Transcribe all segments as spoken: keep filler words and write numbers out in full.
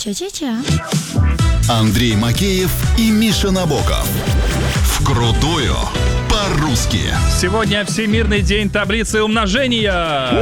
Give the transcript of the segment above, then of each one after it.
Ча-ча-ча. Андрей Макеев и Миша Набоков. Вкрутую по-русски. Сегодня Всемирный день таблицы умножения.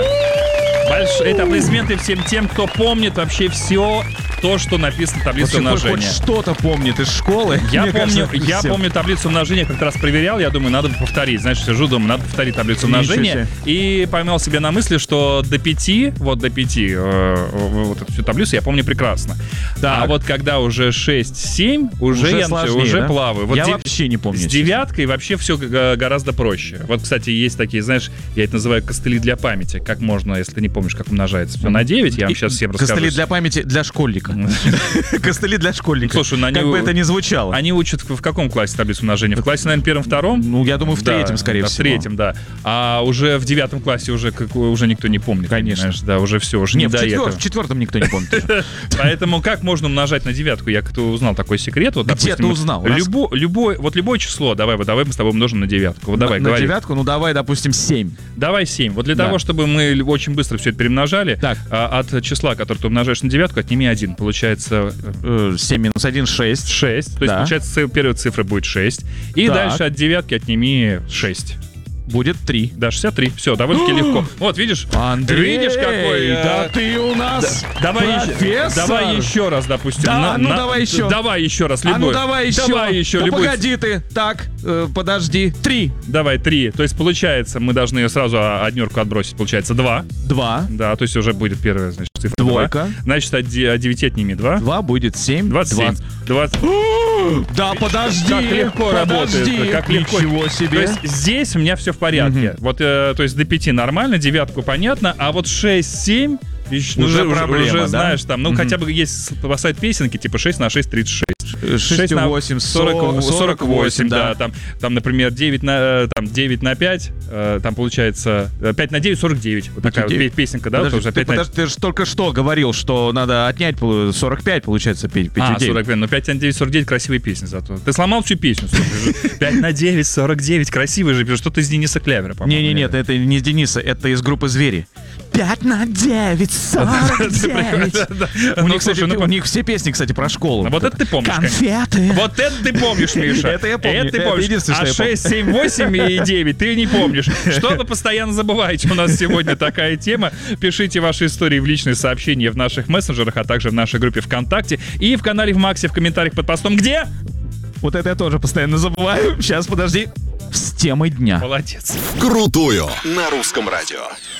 Большие аплодисменты всем тем, кто помнит вообще все то, что написано в таблице Вообще, умножения. Хоть что-то помнит из школы. Я Мне помню, кажется, я всем. помню таблицу умножения, как раз проверял, я думаю, надо повторить. Знаешь, сижу, думаю, надо повторить таблицу Ничего умножения. себе. И поймал себя на мысли, что до пяти, вот до пяти, э, вот эту всю таблицу я помню прекрасно. Так. А вот когда уже шесть-семь, уже, Уже я сложнее, уже да? плаваю. Вот Я де- вообще не помню. С честно. девяткой вообще все гораздо проще. Вот, кстати, есть такие, знаешь, я это называю костыли для памяти. Как можно, если ты не помнишь, как умножается все на девять, я вам И сейчас всем расскажу. Костыли для памяти для школьника. Костыли для школьника. Слушай, на Как него- бы это ни звучало. Они учат в в каком классе таблицу умножения? В классе, наверное, первом-втором? Ну, я думаю, в Да, третьем, скорее да, всего. В третьем, да. А уже в девятом классе уже, как, уже никто не помнит. Конечно. Знаешь, да, уже все, уже не, Не, в, до четвер- этого. в четвертом никто не помнит. Поэтому как можно умножать на девятку? Я как-то узнал такой секрет. Вот, Где допустим, ты узнал? Рас- Любо, любой, вот любое число, давай, вот давай мы с тобой умножим на девятку. Вот давай, На говори. девятку, ну давай, допустим, семь. Давай семь. Вот для Да. того, чтобы мы очень быстро все это перемножали, Так. а, от числа, которое ты умножаешь на девятку, отними один. Получается Э, семь минус один, шесть. шесть. То есть, Да. получается, ц- первая цифра будет шесть. И Так. дальше от девятки отними шесть. Будет три. Да, шестьдесят три. Все, довольно-таки легко. Вот, видишь? Андрей, Видишь, какой... э, да ты у нас Давай, еще, профессор. давай еще раз, допустим. Да, ну давай еще. Давай еще раз, А ну любой. давай еще. Давай еще, Ну, любой. погоди ты. Так, э, подожди. Три. Давай, три. То есть, получается, мы должны сразу однерку отбросить. Получается, два. Два. Да, то есть уже будет первая, значит, цифра. Двойка. два. Значит, от де- от девяти отними два. Два будет семь. двадцать семь. двадцать. двадцать. Да подожди. Как легко подожди. работает. Как легко. Ничего То себе. есть здесь у меня все в порядке. Вот, э, то есть до пяти нормально, девятку понятно, а вот шесть-семь Уже проблема, уже да? знаешь, там, ну, Мгм. хотя бы есть по сайте песенки, типа шесть на шесть тридцать шесть. шесть на восемь, сорок, сорок восемь, да. да. Там, там, например, девять на, э, там, девять на пять, э, там получается э, пять на девять, сорок девять. Вот такая вот Окей. пе- песенка, да? Подожди, тоже ты, пять на- подожди, ты же только что говорил, что надо отнять полу- сорок пять, получается, пять, пять А, и девять. сорок пять, ну пять на девять, сорок девять, красивая песня зато. Ты сломал всю песню, пять на девять, сорок девять, красивый же, что-то из Дениса Клявера, по-моему. Не-не-не, нет? это не из Дениса, это из группы «Звери». Пять на девять, сорок девять. У Ну, них, кстати, слушай, ну, у них все песни, кстати, про школу. А вот это ты помнишь, конечно. Конфеты. Вот это ты помнишь, Миша. Это я помню. Это ты Это помнишь. единственное, А что я помню. шесть, семь, восемь и девять ты не помнишь. Что вы постоянно забываете? У нас сегодня такая тема. Пишите ваши истории в личные сообщения в наших мессенджерах, а также в нашей группе ВКонтакте и в канале в Максе в комментариях под постом. Где? Вот это я тоже постоянно забываю. Сейчас, подожди. С темой дня. Молодец. Вкрутую на русском радио.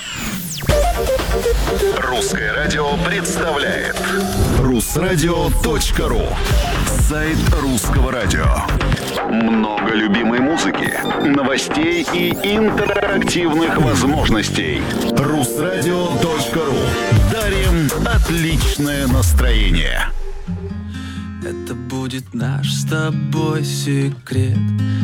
Русское радио представляет Русрадио точка ру. сайт русского радио. Много любимой музыки, новостей и интерактивных возможностей. Русрадио точка ру. Дарим отличное настроение. Это будет наш с тобой секрет.